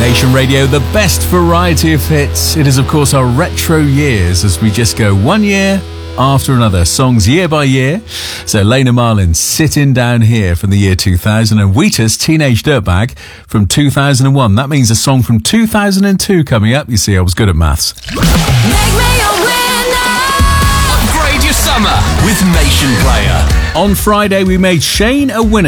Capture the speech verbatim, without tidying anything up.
Nation Radio, the best variety of hits. It is, of course, our retro years as we just go one year after another, songs year by year. So Lena Marlin sitting down here from the year two thousand, and Wheatus, Teenage Dirtbag, from two thousand one. That means a song from two thousand two coming up. You see, I was good at maths. Make me a winner. Upgrade your summer with Nation Player. On Friday, we made Shane a winner.